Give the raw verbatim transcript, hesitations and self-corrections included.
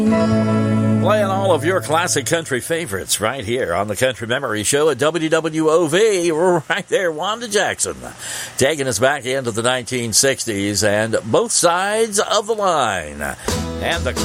Playing all of your classic country favorites right here on the Country Memory Show at W W O V. Right there, Wanda Jackson, taking us back into the nineteen sixties and both sides of the line. And the